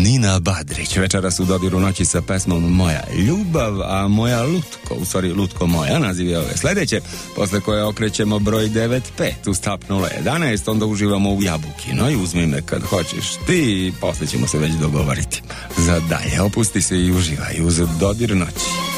Nina Badrić večeras u dodiru noći sa pesmom Moja ljubav, a moja lutko, u stvari lutko moja, naziv je ove sledeće, posle koje okrećemo broj 95 u stap 011, onda uživamo u Jabukinoj, uzmi me kad hoćeš ti, posle ćemo se već dogovoriti za dalje. Opusti se i uživaj uz dodir noći.